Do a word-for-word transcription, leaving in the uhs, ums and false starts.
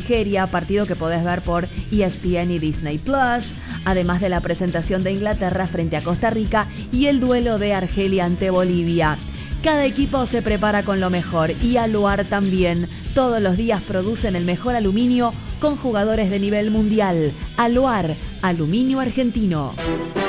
Nigeria, partido que podés ver por E S P N y Disney Plus, además de la presentación de Inglaterra frente a Costa Rica y el duelo de Argelia ante Bolivia. Cada equipo se prepara con lo mejor y Aluar también. Todos los días producen el mejor aluminio con jugadores de nivel mundial. Aluar, aluminio argentino.